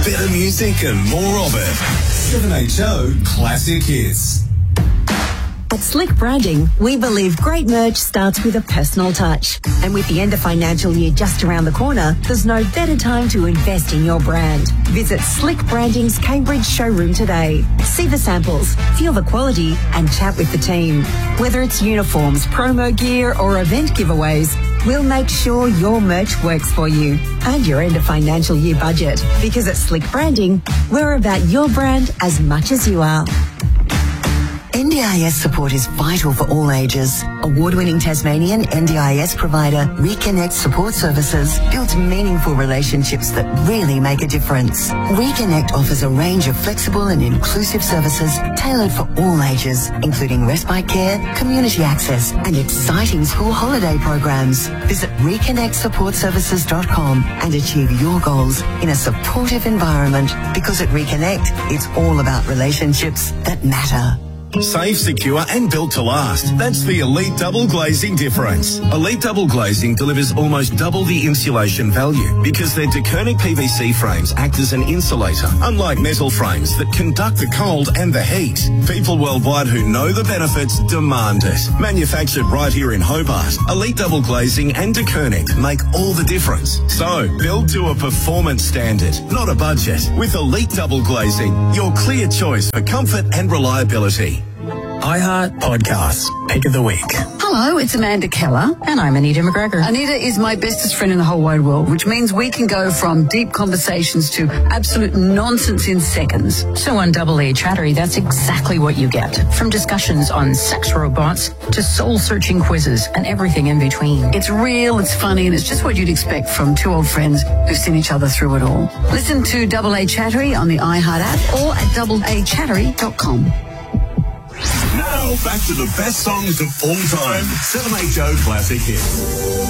Better music and more of it. 7HO Classic Hits. At Slick Branding, we believe great merch starts with a personal touch. And with the end of financial year just around the corner, there's no better time to invest in your brand. Visit Slick Branding's Cambridge showroom today. See the samples, feel the quality, and chat with the team. Whether it's uniforms, promo gear, or event giveaways, we'll make sure your merch works for you and your end of financial year budget. Because at Slick Branding, we're about your brand as much as you are. NDIS support is vital for all ages. Award-winning Tasmanian NDIS provider Reconnect Support Services builds meaningful relationships that really make a difference. Reconnect offers a range of flexible and inclusive services tailored for all ages, including respite care, community access, and exciting school holiday programs. Visit reconnectsupportservices.com and achieve your goals in a supportive environment, because at Reconnect, it's all about relationships that matter. Safe, secure and built to last. That's the Elite Double Glazing difference. Elite Double Glazing delivers almost double the insulation value because their DeKernick PVC frames act as an insulator, unlike metal frames that conduct the cold and the heat. People worldwide who know the benefits demand it. Manufactured right here in Hobart, Elite Double Glazing and DeKernick make all the difference. So, build to a performance standard, not a budget. With Elite Double Glazing, your clear choice for comfort and reliability. iHeart Podcasts, Pick of the Week. Hello, it's Amanda Keller. And I'm Anita McGregor. Anita is my bestest friend in the whole wide world, which means we can go from deep conversations to absolute nonsense in seconds. So on Double A Chattery, that's exactly what you get. From discussions on sex robots to soul-searching quizzes and everything in between. It's real, it's funny, and it's just what you'd expect from two old friends who've seen each other through it all. Listen to Double A Chattery on the iHeart app or at doubleachattery.com. Now, back to the best songs of all time. 7HO Classic Hits.